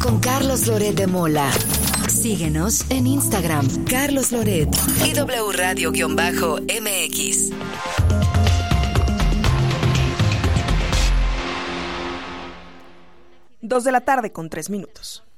con Carlos Loret de Mola. Síguenos en Instagram, Carlos Loret y W Radio-MX. 2:03 p.m.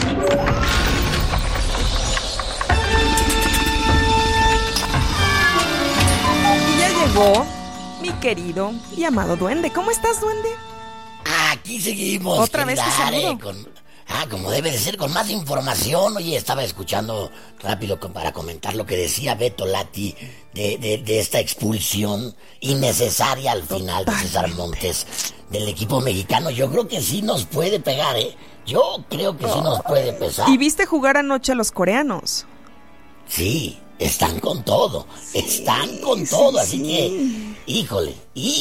Ya llegó mi querido y amado duende. ¿Cómo estás, duende? Aquí seguimos. Otra vez te saludo. Como debe de ser, con más información. Oye, estaba escuchando rápido para comentar lo que decía Beto Lati de esta expulsión innecesaria al final de César Montes del equipo mexicano. Yo creo que sí nos puede pegar, ¿eh? Yo creo que sí nos puede pesar. ¿Y viste jugar anoche a los coreanos? Sí, están con todo. Están con todo, así que, híjole.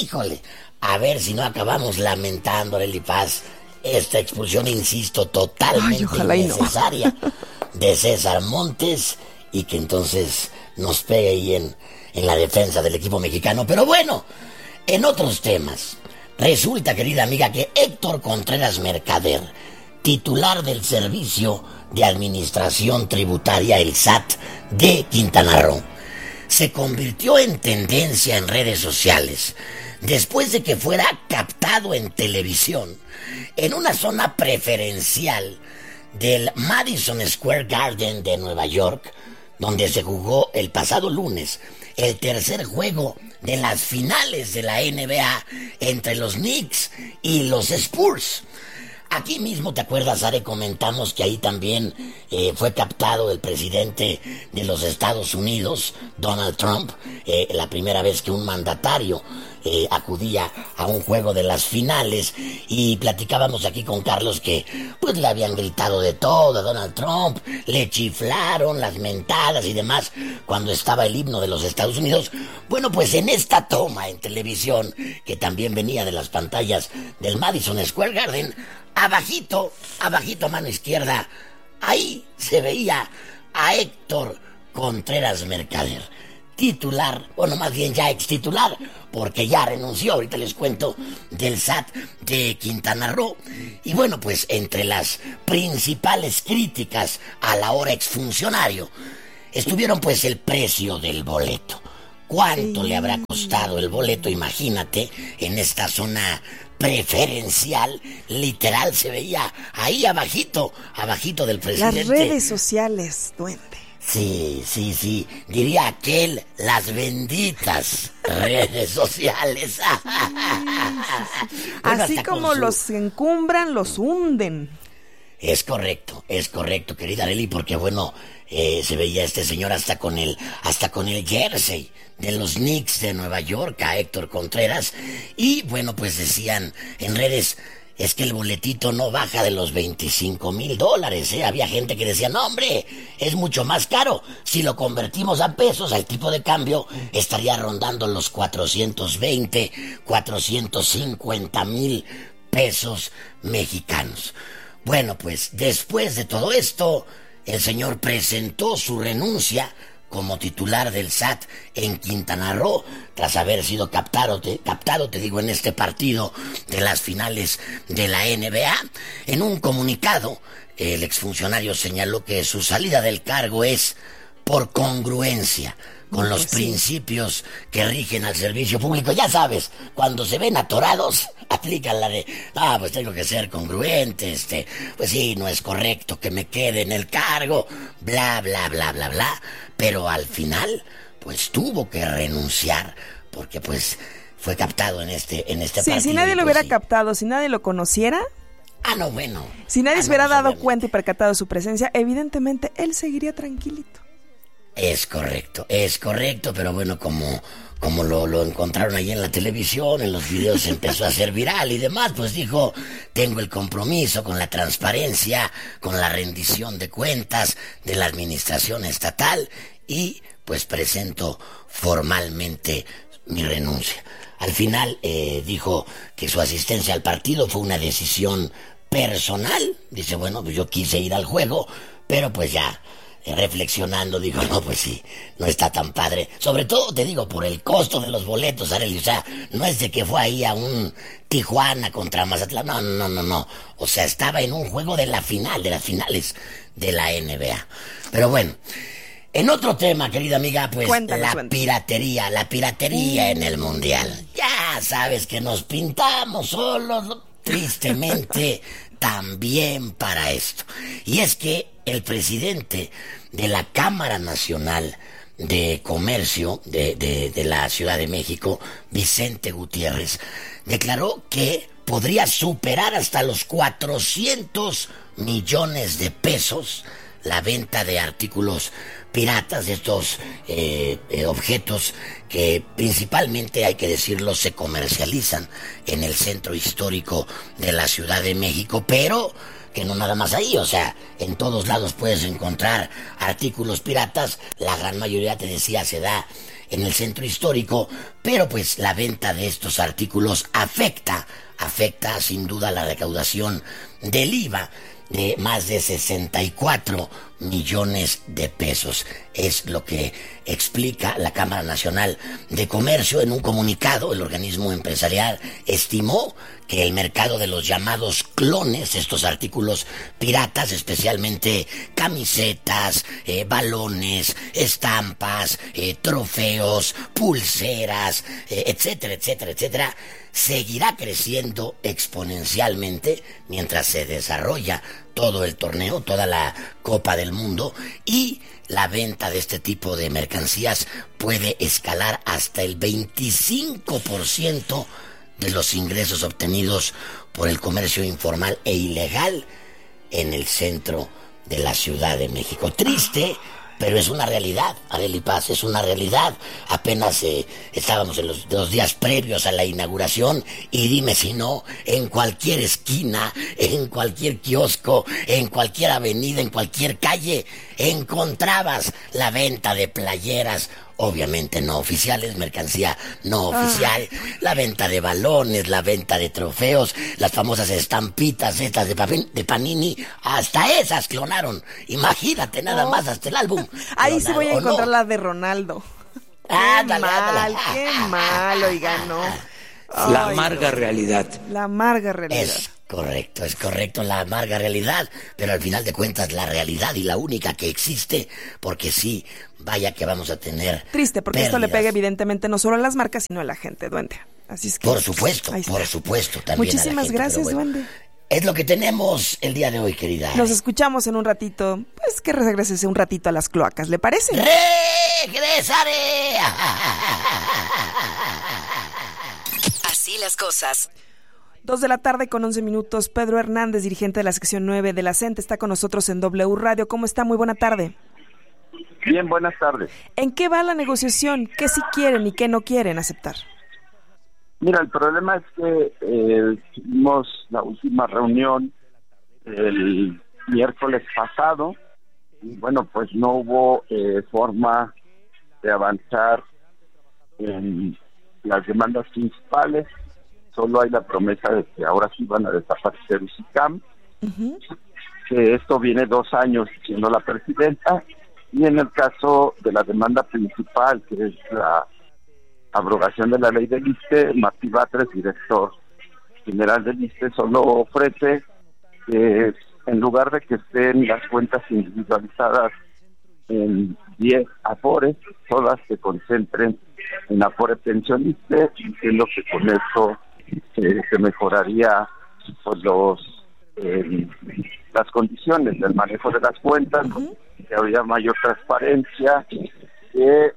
A ver si no acabamos lamentando, Arely Paz, esta expulsión, insisto, totalmente innecesaria de César Montes, y que entonces nos pegue ahí en la defensa del equipo mexicano. Pero bueno, en otros temas, resulta, querida amiga, que Héctor Contreras Mercader, titular del Servicio de Administración Tributaria, el SAT, de Quintana Roo, se convirtió en tendencia en redes sociales después de que fuera captado en televisión en una zona preferencial del Madison Square Garden de Nueva York, donde se jugó el pasado lunes el tercer juego de las finales de la NBA entre los Knicks y los Spurs. Aquí mismo, ¿te acuerdas, Are? Comentamos que ahí también fue captado el presidente de los Estados Unidos, Donald Trump, la primera vez que un mandatario acudía a un juego de las finales, y platicábamos aquí con Carlos que pues le habían gritado de todo a Donald Trump, le chiflaron las mentadas y demás cuando estaba el himno de los Estados Unidos. Bueno, pues en esta toma en televisión, que también venía de las pantallas del Madison Square Garden, abajito a mano izquierda, ahí se veía a Héctor Contreras Mercader, titular, bueno, más bien ya ex titular, porque ya renunció, ahorita les cuento, del SAT de Quintana Roo. Y bueno, pues entre las principales críticas al ahora exfuncionario estuvieron pues el precio del boleto. ¿Cuánto le habrá costado el boleto? Imagínate, en esta zona preferencial, literal se veía ahí abajito del presidente. Las redes sociales, duende. Sí, diría aquel, las benditas redes sociales. Bueno, así como los encumbran, los hunden. Es correcto, querida Arely, porque bueno, se veía este señor hasta con el jersey de los Knicks de Nueva York, a Héctor Contreras, y bueno, pues decían en redes, es que el boletito no baja de los $25,000, ¿eh? Había gente que decía, no hombre, es mucho más caro. Si lo convertimos a pesos, al tipo de cambio, estaría rondando los 450,000 pesos mexicanos. Bueno, pues después de todo esto, el señor presentó su renuncia como titular del SAT en Quintana Roo, tras haber sido captado, te digo, en este partido de las finales de la NBA. En un comunicado, el exfuncionario señaló que su salida del cargo es por congruencia con los principios que rigen al servicio público. Ya sabes, cuando se ven atorados, aplican la de, pues tengo que ser congruente, pues sí, no es correcto que me quede en el cargo, bla, bla, bla, bla, bla. Pero al final, pues tuvo que renunciar, porque pues fue captado en este partido. Si nadie lo hubiera captado, si nadie lo conociera. No, bueno. Si nadie se hubiera dado cuenta y percatado de su presencia, evidentemente él seguiría tranquilito. Es correcto, pero bueno, como lo encontraron ahí en la televisión, en los videos se empezó a hacer viral y demás, pues dijo, tengo el compromiso con la transparencia, con la rendición de cuentas de la administración estatal, y pues presento formalmente mi renuncia. Al final dijo que su asistencia al partido fue una decisión personal. Dice, bueno, pues yo quise ir al juego, pero pues ya reflexionando, digo, no, pues sí, no está tan padre. Sobre todo, te digo, por el costo de los boletos, Arely. O sea, no es de que fue ahí a un Tijuana contra Mazatlán. No. O sea, estaba en un juego de la final, de las finales de la NBA. Pero bueno, en otro tema, querida amiga, pues Cuéntanos. La piratería en el Mundial. Ya sabes que nos pintamos solos, tristemente, también para esto. Y es que el presidente de la Cámara Nacional de Comercio de la Ciudad de México, Vicente Gutiérrez, declaró que podría superar hasta los 400 millones de pesos la venta de artículos piratas, de estos objetos que principalmente, hay que decirlo, se comercializan en el centro histórico de la Ciudad de México, pero que no nada más ahí. O sea, en todos lados puedes encontrar artículos piratas. La gran mayoría, te decía, se da en el centro histórico, pero pues la venta de estos artículos afecta sin duda la recaudación del IVA de más de 64 millones de pesos. Es lo que explica la Cámara Nacional de Comercio en un comunicado. El organismo empresarial estimó que el mercado de los llamados clones, estos artículos piratas, especialmente camisetas, balones, estampas, trofeos, pulseras, etcétera, seguirá creciendo exponencialmente mientras se desarrolla todo el torneo, toda la Copa del Mundo, y la venta de este tipo de mercancías puede escalar hasta el 25% de los ingresos obtenidos por el comercio informal e ilegal en el centro de la Ciudad de México. Triste, pero es una realidad, Arely Paz, es una realidad. Apenas estábamos en los días previos a la inauguración, y dime si no, en cualquier esquina, en cualquier kiosco, en cualquier avenida, en cualquier calle, encontrabas la venta de playeras, obviamente no oficiales, mercancía no oficial, la venta de balones, la venta de trofeos, las famosas estampitas estas de Panini, hasta esas clonaron. Imagínate nada más, hasta el álbum. Ahí sí voy a encontrar la de Ronaldo. Qué mal, oiga, no. La amarga realidad. La amarga realidad. Es correcto, la amarga realidad, pero al final de cuentas la realidad, y la única que existe, porque sí, vaya que vamos a tener triste, porque pérdidas. Esto le pega evidentemente no solo a las marcas, sino a la gente, Duende. Así es que... Por supuesto, también. Muchísimas a la gente, gracias, bueno, Duende. Es lo que tenemos el día de hoy, querida. Nos escuchamos en un ratito, pues que regreses un ratito a las cloacas, ¿le parece? ¡Regresaré! Así las cosas. 2:11 p.m. Pedro Hernández, dirigente de la sección 9 de la CENTE, está con nosotros en W Radio. ¿Cómo está? Muy buena tarde. Bien, buenas tardes. ¿En qué va la negociación? ¿Qué sí quieren y qué no quieren aceptar? Mira, el problema es que tuvimos la última reunión el miércoles pasado y bueno, pues no hubo forma de avanzar en las demandas principales. Solo hay la promesa de que ahora sí van a desaparecer UCICAM, que esto viene 2 años siendo la presidenta, y en el caso de la demanda principal, que es la abrogación de la ley del ISSSTE, Martí Batres, director general del ISSSTE, solo ofrece que en lugar de que estén las cuentas individualizadas en 10 afores, todas se concentren en afore pensionista, diciendo que con eso se mejoraría pues las condiciones del manejo de las cuentas, que habría mayor transparencia, que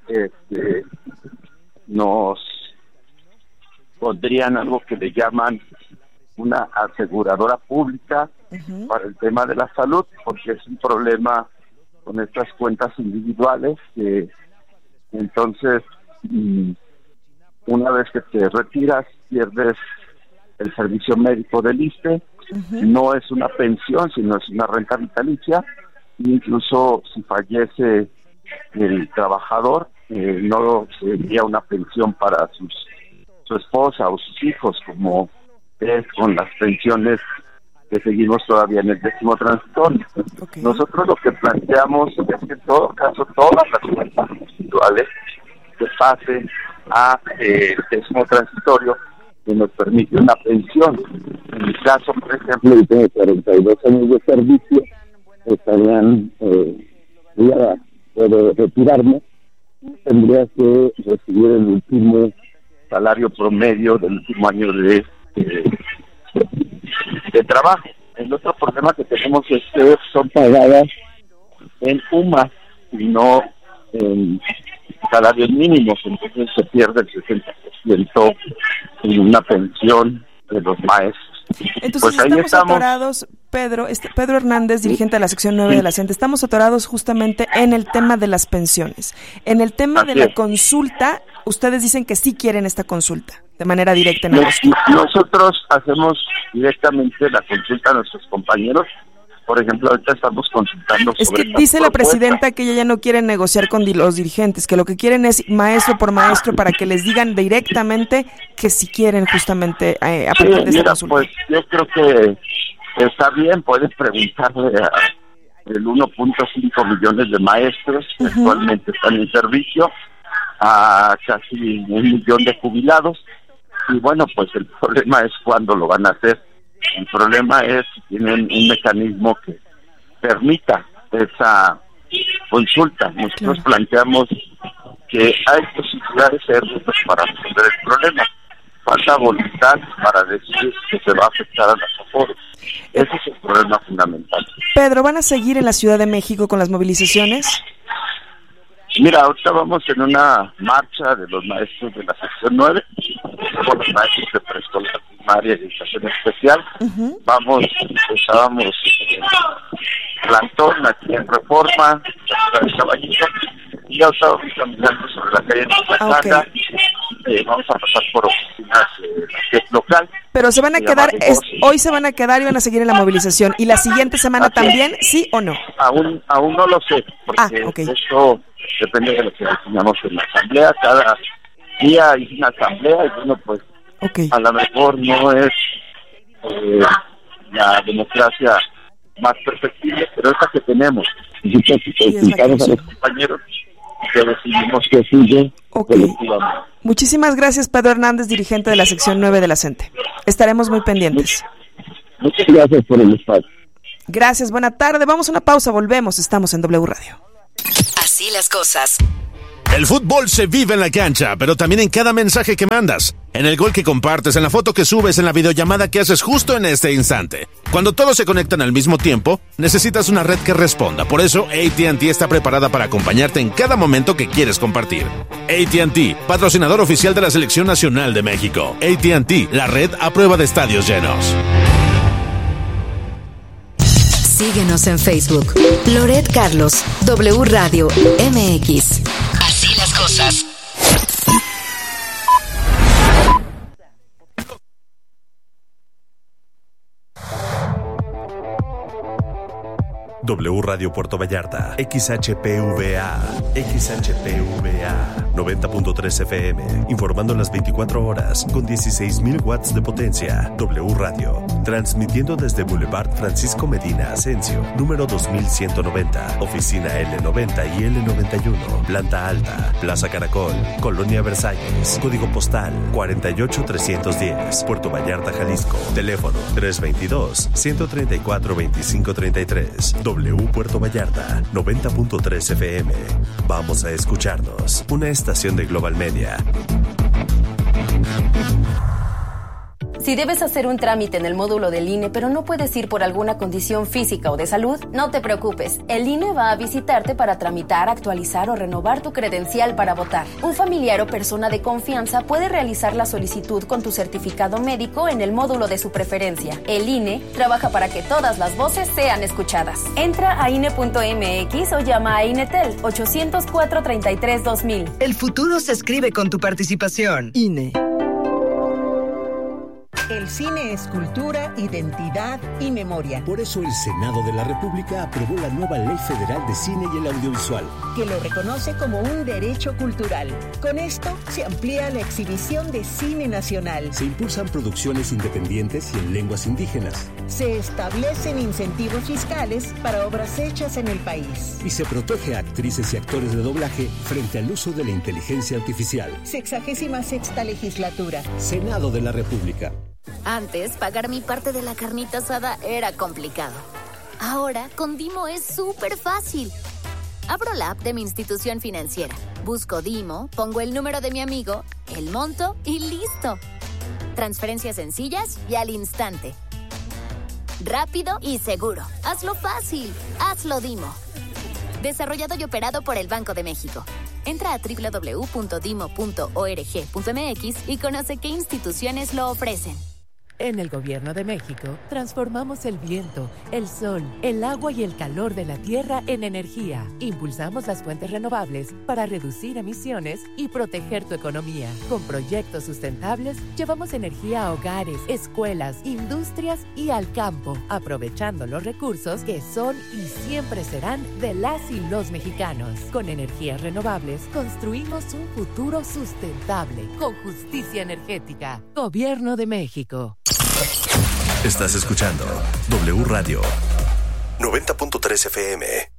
nos pondrían algo que le llaman una aseguradora pública para el tema de la salud, porque es un problema con estas cuentas individuales que entonces una vez que te retiras pierdes el servicio médico del ISSSTE. No es una pensión, sino es una renta vitalicia. Incluso si fallece el trabajador, no sería una pensión para su esposa o sus hijos, como es con las pensiones que seguimos todavía en el 10º transitorio. Okay. Nosotros lo que planteamos es que en todo caso todas las cuentas individuales se pasen a el 10º transitorio, que nos permite una pensión. En mi caso, por ejemplo, yo tengo 42 años de servicio, estarían, puedo retirarme, tendría que recibir el último salario promedio del último año de trabajo. El otro problema que tenemos es que son pagadas en UMAS y no en salarios mínimos, entonces se pierde el 60% en una pensión de los maestros. Entonces pues estamos atorados, Pedro Hernández, dirigente de la sección 9 de la CENTE, estamos atorados justamente en el tema de las pensiones. En el tema de la consulta, ustedes dicen que sí quieren esta consulta, de manera directa en agosto. Nosotros hacemos directamente la consulta a nuestros compañeros. Por ejemplo, ahorita estamos consultando sobre... Es que dice la presidenta que ella ya no quiere negociar con los dirigentes, que lo que quieren es maestro por maestro para que les digan directamente que si quieren justamente a partir de esta consulta. Pues yo creo que está bien, puedes preguntarle a el 1.5 millones de maestros que actualmente están en servicio, a casi 1 millón de jubilados, y bueno, pues el problema es cuándo lo van a hacer. El problema es si tienen un mecanismo que permita esa consulta. Nosotros planteamos que hay posibilidades serias para resolver el problema. Falta voluntad para decir que se va a afectar a las AFORES. Ese es el problema fundamental. Pedro, ¿van a seguir en la Ciudad de México con las movilizaciones? Mira, ahorita vamos en una marcha de los maestros de la sección 9, con los maestros de preescolar, primaria y educación especial. Estábamos en plantón aquí en Reforma, en Caballito, y ya estábamos caminando sobre la calle de Tlaxcala. Vamos a pasar por oficinas local. Pero se van a quedar, hoy se van a quedar y van a seguir en la movilización. ¿Y la siguiente semana también, sí o no? Aún no lo sé, porque esto depende de lo que definamos en la asamblea. Cada día hay una asamblea y bueno, pues a lo mejor no es la democracia más perfectible, pero esta que tenemos. Y explicamos a los compañeros que decidimos que sigue colectivamente. Muchísimas gracias, Pedro Hernández, dirigente de la sección 9 de la CENTE. Estaremos muy pendientes. Muchas gracias por el espacio. Gracias, buena tarde. Vamos a una pausa, volvemos. Estamos en W Radio. Así las cosas. El fútbol se vive en la cancha, pero también en cada mensaje que mandas, en el gol que compartes, en la foto que subes, en la videollamada que haces justo en este instante. Cuando todos se conectan al mismo tiempo, necesitas una red que responda. Por eso, AT&T está preparada para acompañarte en cada momento que quieres compartir. AT&T, patrocinador oficial de la Selección Nacional de México. AT&T, la red a prueba de estadios llenos. Síguenos en Facebook. Loret Carlos, W Radio MX. Así las cosas. W Radio Puerto Vallarta, XHPVA 90.3 FM, informando las 24 horas con 16,000 watts de potencia. W Radio, transmitiendo desde Boulevard Francisco Medina Asensio, número 2190, oficina L90 y L91, planta alta, Plaza Caracol, Colonia Versalles, código postal 48310, Puerto Vallarta, Jalisco, teléfono 322-134-2533. W Puerto Vallarta, 90.3 FM. Vamos a escucharnos. Una estación de Global Media. Si debes hacer un trámite en el módulo del INE, pero no puedes ir por alguna condición física o de salud, no te preocupes. El INE va a visitarte para tramitar, actualizar o renovar tu credencial para votar. Un familiar o persona de confianza puede realizar la solicitud con tu certificado médico en el módulo de su preferencia. El INE trabaja para que todas las voces sean escuchadas. Entra a INE.mx o llama a INETEL 804-33-2000. El futuro se escribe con tu participación. INE. El cine es cultura, identidad y memoria. Por eso el Senado de la República aprobó la nueva Ley Federal de Cine y el Audiovisual, que lo reconoce como un derecho cultural. Con esto se amplía la exhibición de cine nacional. Se impulsan producciones independientes y en lenguas indígenas. Se establecen incentivos fiscales para obras hechas en el país. Y se protege a actrices y actores de doblaje frente al uso de la inteligencia artificial. 66ª legislatura. Senado de la República. Antes, pagar mi parte de la carnita asada era complicado. Ahora, con Dimo es súper fácil. Abro la app de mi institución financiera, busco Dimo, pongo el número de mi amigo, el monto y listo. Transferencias sencillas y al instante. Rápido y seguro. Hazlo fácil. Hazlo Dimo. Desarrollado y operado por el Banco de México. Entra a www.dimo.org.mx y conoce qué instituciones lo ofrecen. En el Gobierno de México, transformamos el viento, el sol, el agua y el calor de la tierra en energía. Impulsamos las fuentes renovables para reducir emisiones y proteger tu economía. Con proyectos sustentables, llevamos energía a hogares, escuelas, industrias y al campo, aprovechando los recursos que son y siempre serán de las y los mexicanos. Con energías renovables, construimos un futuro sustentable, con justicia energética. Gobierno de México. Estás escuchando W Radio 90.3 FM.